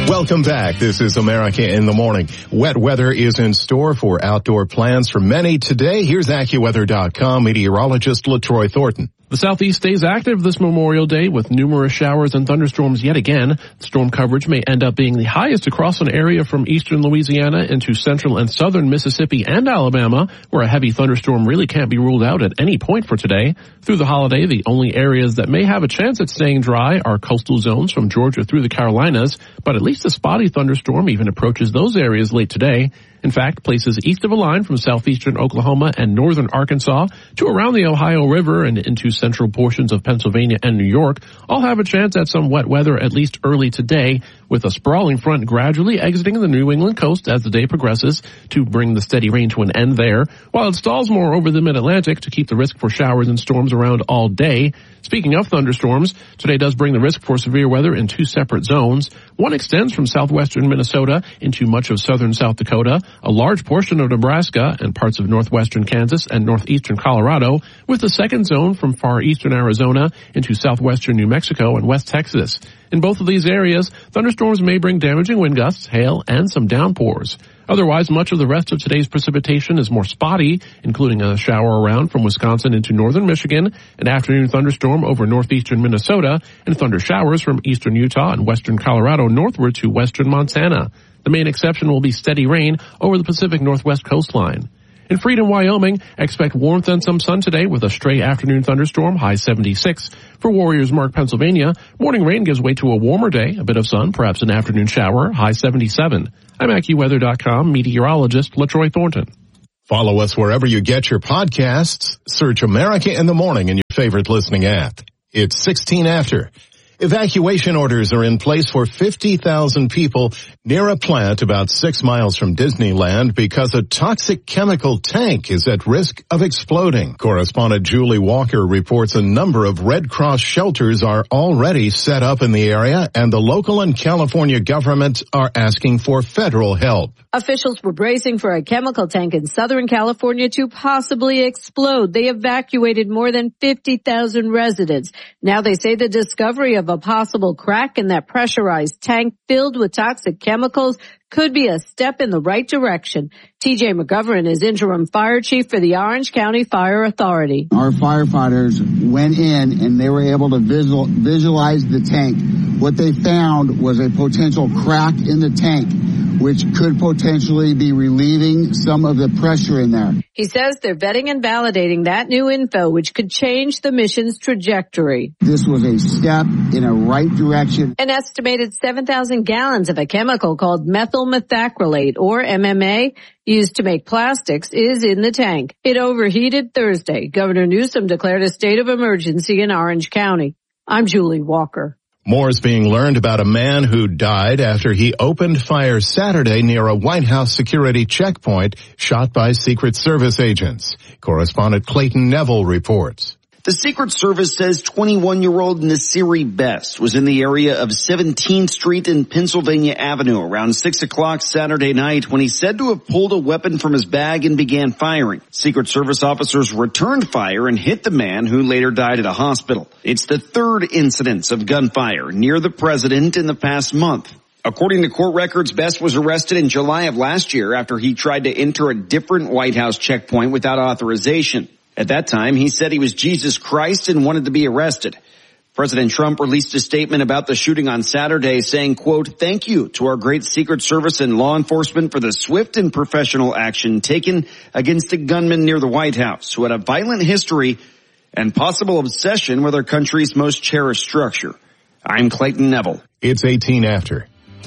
Welcome back. This is America in the Morning. Wet weather is in store for outdoor plans for many today. Here's AccuWeather.com meteorologist LaTroy Thornton. The southeast stays active this Memorial Day with numerous showers and thunderstorms yet again. Storm coverage may end up being the highest across an area from eastern Louisiana into central and southern Mississippi and Alabama, where a heavy thunderstorm really can't be ruled out at any point for today. Through the holiday, the only areas that may have a chance at staying dry are coastal zones from Georgia through the Carolinas, but at least a spotty thunderstorm even approaches those areas late today. In fact, places east of a line from southeastern Oklahoma and northern Arkansas to around the Ohio River and into central portions of Pennsylvania and New York all have a chance at some wet weather at least early today, with a sprawling front gradually exiting the New England coast as the day progresses to bring the steady rain to an end there, while it stalls more over the mid-Atlantic to keep the risk for showers and storms around all day. Speaking of thunderstorms, today does bring the risk for severe weather in two separate zones. One extends from southwestern Minnesota into much of southern South Dakota, a large portion of Nebraska, and parts of northwestern Kansas and northeastern Colorado, with the second zone from far eastern Arizona into southwestern New Mexico and West Texas. In both of these areas, thunderstorms may bring damaging wind gusts, hail, and some downpours. Otherwise, much of the rest of today's precipitation is more spotty, including a shower around from Wisconsin into northern Michigan, an afternoon thunderstorm over northeastern Minnesota, and thunder showers from eastern Utah and western Colorado northward to western Montana. The main exception will be steady rain over the Pacific Northwest coastline. In Freedom, Wyoming, expect warmth and some sun today with a stray afternoon thunderstorm, high 76. For Warriors Mark, Pennsylvania, morning rain gives way to a warmer day, a bit of sun, perhaps an afternoon shower, high 77. I'm AccuWeather.com meteorologist LaTroy Thornton. Follow us wherever you get your podcasts. Search America in the Morning in your favorite listening app. It's 16 after. Evacuation orders are in place for 50,000 people near a plant about 6 miles from Disneyland because a toxic chemical tank is at risk of exploding. Correspondent Julie Walker reports a number of Red Cross shelters are already set up in the area, and the local and California governments are asking for federal help. Officials were bracing for a chemical tank in Southern California to possibly explode. They evacuated more than 50,000 residents. Now they say the discovery of a possible crack in that pressurized tank filled with toxic chemicals could be a step in the right direction. TJ McGovern is interim fire chief for the Orange County Fire Authority. Our firefighters went in and they were able to visualize the tank. What they found was a potential crack in the tank, which could potentially be relieving some of the pressure in there. He says they're vetting and validating that new info, which could change the mission's trajectory. This was a step in a right direction. An estimated 7,000 gallons of a chemical called methyl methacrylate, or MMA, used to make plastics, is in the tank. It overheated Thursday. Governor Newsom declared a state of emergency in Orange County. I'm Julie Walker. More is being learned about a man who died after he opened fire Saturday near a White House security checkpoint shot by Secret Service agents. Correspondent Clayton Neville reports. The Secret Service says 21-year-old Nasiri Best was in the area of 17th Street and Pennsylvania Avenue around 6 o'clock Saturday night when he said to have pulled a weapon from his bag and began firing. Secret Service officers returned fire and hit the man, who later died at a hospital. It's the third incidence of gunfire near the president in the past month. According to court records, Best was arrested in July of last year after he tried to enter a different White House checkpoint without authorization. At that time, he said he was Jesus Christ and wanted to be arrested. President Trump released a statement about the shooting on Saturday saying, quote, "Thank you to our great Secret Service and law enforcement for the swift and professional action taken against a gunman near the White House who had a violent history and possible obsession with our country's most cherished structure." I'm Clayton Neville. It's 18 after.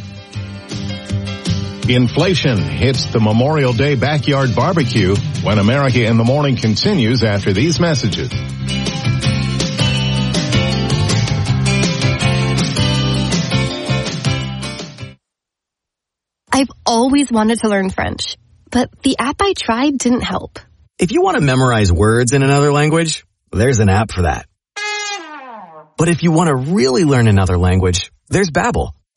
Inflation hits the Memorial Day backyard barbecue when America in the Morning continues after these messages. I've always wanted to learn French, but the app I tried didn't help. If you want to memorize words in another language, there's an app for that. But if you want to really learn another language, there's Babbel.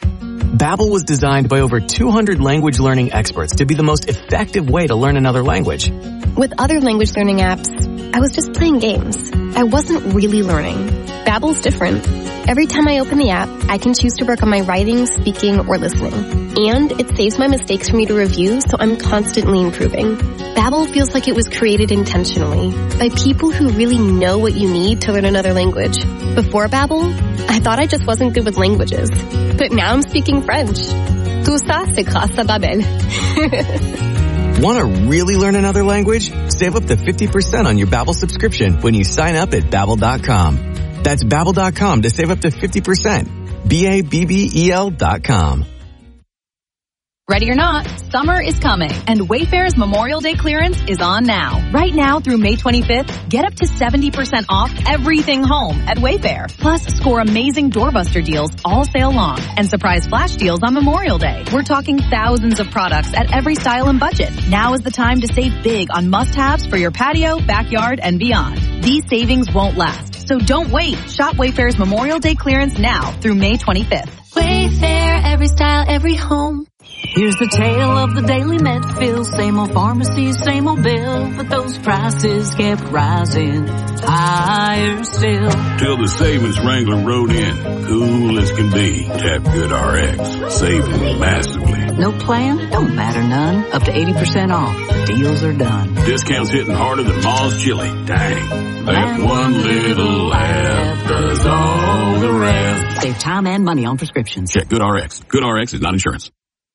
Babbel was designed by over 200 language learning experts to be the most effective way to learn another language. With other language learning apps, I was just playing games. I wasn't really learning. Babbel's different. Every time I open the app, I can choose to work on my writing, speaking, or listening. And it saves my mistakes for me to review, so I'm constantly improving. Babbel feels like it was created intentionally by people who really know what you need to learn another language. Before Babbel, I thought I just wasn't good with languages. But now I'm speaking French. Tout ça, c'est grâce à Babbel. Want to really learn another language? Save up to 50% on your Babbel subscription when you sign up at Babbel.com. That's Babbel.com to save up to 50%. Babbel.com. Ready or not, summer is coming, and Wayfair's Memorial Day clearance is on now. Right now through May 25th, get up to 70% off everything home at Wayfair. Plus, score amazing doorbuster deals all sale long and surprise flash deals on Memorial Day. We're talking thousands of products at every style and budget. Now is the time to save big on must-haves for your patio, backyard, and beyond. These savings won't last, so don't wait. Shop Wayfair's Memorial Day clearance now through May 25th. Wayfair, every style, every home. Here's the tale of the daily Medfield. Same old pharmacy, same old bill, but those prices kept rising higher still. Till the savings wrangler rode in, cool as can be. Tap Good RX, saving massively. No plan? Don't matter none. Up to 80% off. The deals are done. Discounts hitting harder than Ma's chili. Dang. That one little laugh does all the rest. Save time and money on prescriptions. Check Good RX. Good RX is not insurance.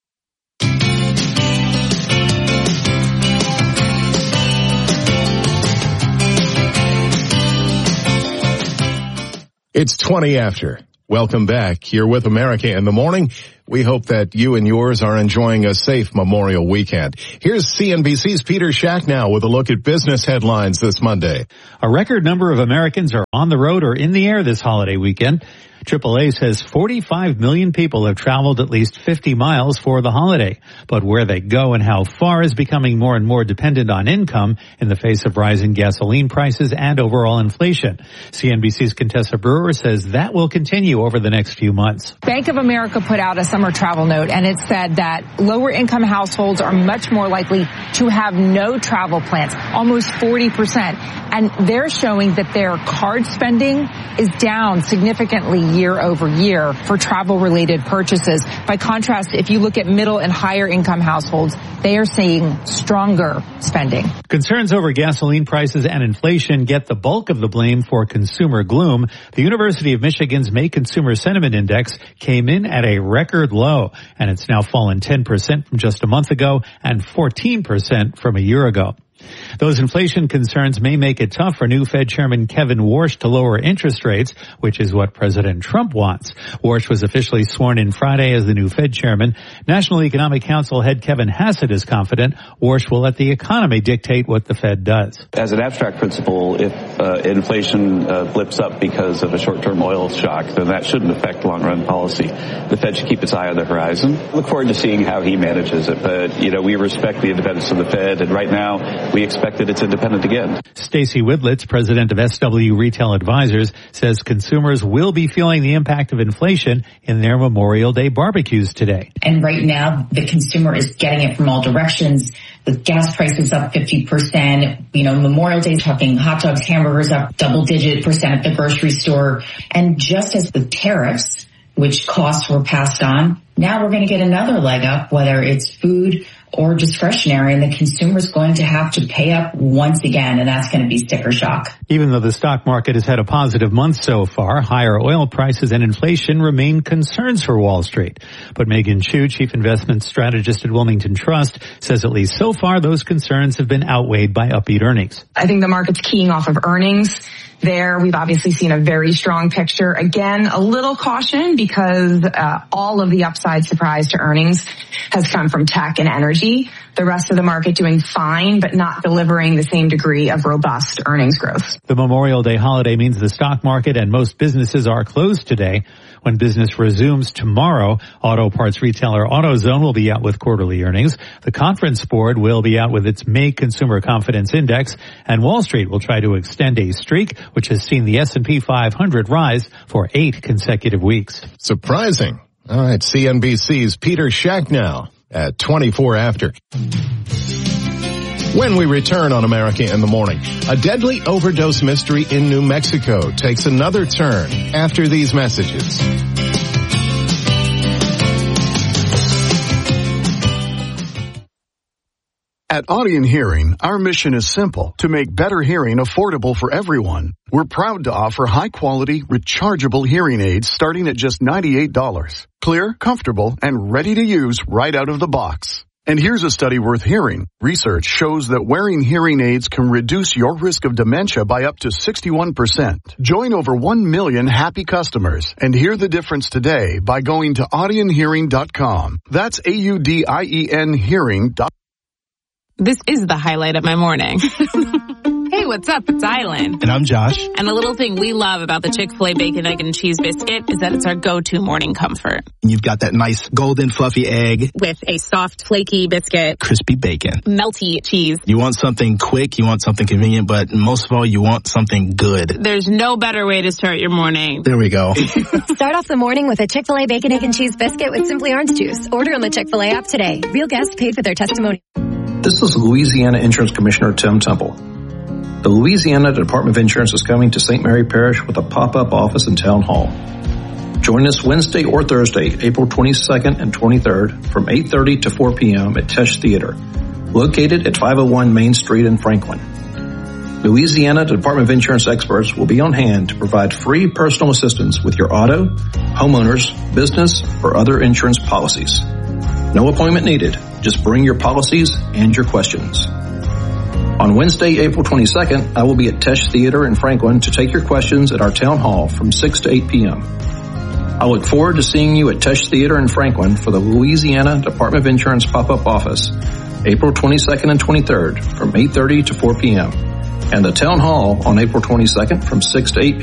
It's 20 after. Welcome back. You're with America in the Morning. We hope that you and yours are enjoying a safe Memorial weekend. Here's CNBC's Peter Schack with a look at business headlines this Monday. A record number of Americans are on the road or in the air this holiday weekend. AAA says 45 million people have traveled at least 50 miles for the holiday. But where they go and how far is becoming more and more dependent on income in the face of rising gasoline prices and overall inflation. CNBC's Contessa Brewer says that will continue over the next few months. Bank of America put out a summer travel note, and it said that lower income households are much more likely to have no travel plans, almost 40%. And they're showing that their card spending is down significantly year over year for travel-related purchases. By contrast, if you look at middle and higher income households, they are seeing stronger spending. Concerns over gasoline prices and inflation get the bulk of the blame for consumer gloom. The University of Michigan's May Consumer Sentiment Index came in at a record low, and it's now fallen 10% from just a month ago and 14% from a year ago. Those inflation concerns may make it tough for new Fed Chairman Kevin Warsh to lower interest rates, which is what President Trump wants. Warsh was officially sworn in Friday as the new Fed chairman. National Economic Council head Kevin Hassett is confident Warsh will let the economy dictate what the Fed does. As an abstract principle, if inflation blips up because of a short-term oil shock, then that shouldn't affect long-run policy. The Fed should keep its eye on the horizon. Look forward to seeing how he manages it. But, we respect the independence of the Fed, and right now we expect that it's independent again. Stacey Widlitz, president of SW Retail Advisors, says consumers will be feeling the impact of inflation in their Memorial Day barbecues today. And right now, the consumer is getting it from all directions. With gas prices up 50%, Memorial Day talking hot dogs, hamburgers up double-digit % at the grocery store. And just as with tariffs, which costs were passed on, now we're going to get another leg up, whether it's food or discretionary, and the consumer's going to have to pay up once again, and that's going to be sticker shock. Even though the stock market has had a positive month so far, higher oil prices and inflation remain concerns for Wall Street. But Megan Chu, chief investment strategist at Wilmington Trust, says at least so far those concerns have been outweighed by upbeat earnings. I think the market's keying off of earnings. There, we've obviously seen a very strong picture. Again, a little caution because all of the upside surprise to earnings has come from tech and energy. The rest of the market doing fine, but not delivering the same degree of robust earnings growth. The Memorial Day holiday means the stock market and most businesses are closed today. When business resumes tomorrow, auto parts retailer AutoZone will be out with quarterly earnings. The Conference Board will be out with its May Consumer Confidence Index, and Wall Street will try to extend a streak which has seen the S&P 500 rise for 8 consecutive weeks. Surprising. All right, CNBC's Peter Schack at 24 after. When we return on America in the Morning, a deadly overdose mystery in New Mexico takes another turn after these messages. At Audien Hearing, our mission is simple: to make better hearing affordable for everyone. We're proud to offer high-quality, rechargeable hearing aids starting at just $98. Clear, comfortable, and ready to use right out of the box. And here's a study worth hearing. Research shows that wearing hearing aids can reduce your risk of dementia by up to 61%. Join over 1 million happy customers and hear the difference today by going to audienhearing.com. That's AUDIEN hearing.com. This is the highlight of my morning. Hey, what's up? It's Island. And I'm Josh. And the little thing we love about the Chick-fil-A Bacon, Egg, and Cheese Biscuit is that it's our go-to morning comfort. You've got that nice golden fluffy egg. With a soft, flaky biscuit. Crispy bacon. Melty cheese. You want something quick, you want something convenient, but most of all, you want something good. There's no better way to start your morning. There we go. Start off the morning with a Chick-fil-A Bacon, Egg, and Cheese Biscuit with Simply Orange Juice. Order on the Chick-fil-A app today. Real guests paid for their testimony. This is Louisiana Insurance Commissioner Tim Temple. The Louisiana Department of Insurance is coming to St. Mary Parish with a pop-up office and town hall. Join us Wednesday or Thursday, April 22nd and 23rd from 8:30 to 4 p.m. at Tesh Theater, located at 501 Main Street in Franklin. Louisiana Department of Insurance experts will be on hand to provide free personal assistance with your auto, homeowners, business, or other insurance policies. No appointment needed. Just bring your policies and your questions. On Wednesday, April 22nd, I will be at Tesh Theater in Franklin to take your questions at our town hall from 6 to 8 p.m. I look forward to seeing you at Tesh Theater in Franklin for the Louisiana Department of Insurance pop-up office, April 22nd and 23rd from 8:30 to 4 p.m. and the town hall on April 22nd from 6 to 8 p.m.